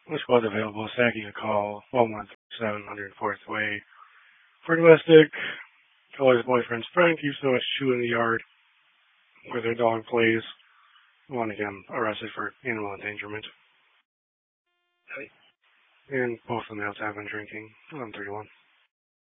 The squad available. Sacking a call. 1137 104th Way. For domestic. Kelly's boyfriend's friend keeps so much chew in the yard where their dog plays. One again arrested for animal endangerment. And both of the males have been drinking. 1131.